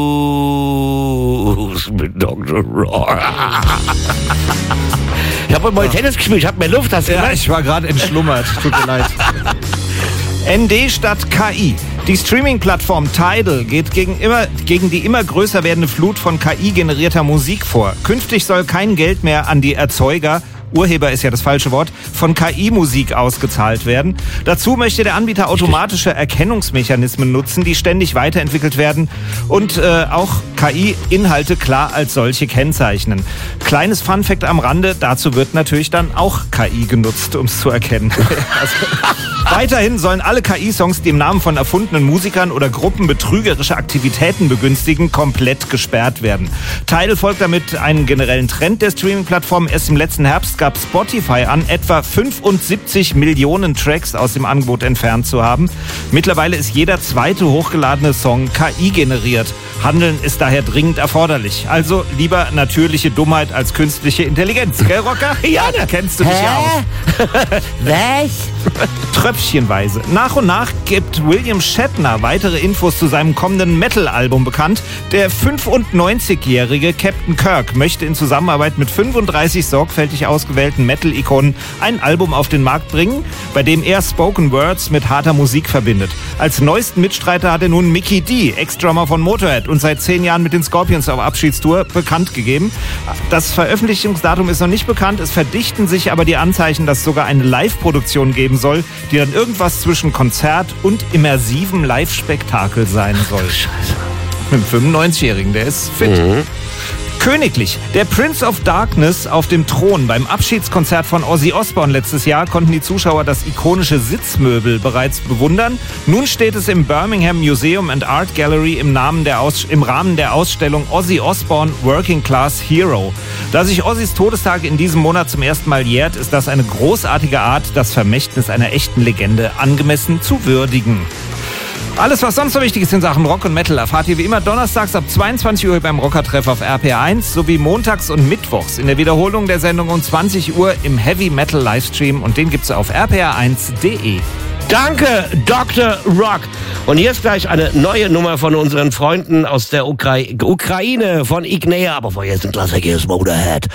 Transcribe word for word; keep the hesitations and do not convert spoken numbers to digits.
mit Doktor Rock. Ich habe mal Tennis gespielt, ich habe mehr Luft. Hast du Ja, gemerkt? ich war gerade entschlummert. Tut mir leid. N D statt K I. Die Streaming-Plattform Tidal geht gegen, immer, gegen die immer größer werdende Flut von K I-generierter Musik vor. Künftig soll kein Geld mehr an die Erzeuger, Urheber ist ja das falsche Wort, von K I-Musik ausgezahlt werden. Dazu möchte der Anbieter automatische Erkennungsmechanismen nutzen, die ständig weiterentwickelt werden und äh, auch K I-Inhalte klar als solche kennzeichnen. Kleines Funfact am Rande, dazu wird natürlich dann auch K I genutzt, um es zu erkennen. Also, weiterhin sollen alle K I-Songs, die im Namen von erfundenen Musikern oder Gruppen betrügerische Aktivitäten begünstigen, komplett gesperrt werden. Tidal folgt damit einen generellen Trend der Streaming-Plattform. Erst im letzten Herbst gab Spotify an, etwa fünfundsiebzig Millionen Tracks aus dem Angebot entfernt zu haben. Mittlerweile ist jeder zweite hochgeladene Song K I generiert. Handeln ist daher dringend erforderlich. Also lieber natürliche Dummheit als künstliche Intelligenz. Gell, Rocker? Ja, da kennst du dich ja aus. Was? Tröpfchenweise. Nach und nach gibt William Shatner weitere Infos zu seinem kommenden Metal-Album bekannt. Der fünfundneunzigjährige Captain Kirk möchte in Zusammenarbeit mit fünfunddreißig sorgfältig ausgewählten Metal-Ikonen ein Album auf den Markt bringen, bei dem er Spoken Words mit harter Musik verbindet. Als neuesten Mitstreiter hat er nun Mikkey Dee, Ex-Drummer von Motorhead und seit zehn Jahren mit den Scorpions auf Abschiedstour, bekannt gegeben. Das Veröffentlichungsdatum ist noch nicht bekannt, es verdichten sich aber die Anzeichen, dass es sogar eine Live-Produktion geben soll, die dann irgendwas zwischen Konzert und immersivem Live-Spektakel sein soll. Scheiße. Mit dem fünfundneunzigjährigen, der ist fit. Mhm. Königlich. Der Prince of Darkness auf dem Thron. Beim Abschiedskonzert von Ozzy Osbourne letztes Jahr konnten die Zuschauer das ikonische Sitzmöbel bereits bewundern. Nun steht es im Birmingham Museum and Art Gallery im, Namen der Aus- im Rahmen der Ausstellung Ozzy Osbourne Working Class Hero. Da sich Ozzys Todestag in diesem Monat zum ersten Mal jährt, ist das eine großartige Art, das Vermächtnis einer echten Legende angemessen zu würdigen. Alles, was sonst so wichtig ist in Sachen Rock und Metal, erfahrt ihr wie immer donnerstags ab zweiundzwanzig Uhr beim Rockertreff auf R P R eins sowie montags und mittwochs in der Wiederholung der Sendung um zwanzig Uhr im Heavy Metal Livestream und den gibt's auf r p r eins punkt d e. Danke, Doktor Rock. Und hier ist gleich eine neue Nummer von unseren Freunden aus der Ukra- Ukraine, von Ignea. Aber vorher ist ein Klassiker, Motorhead.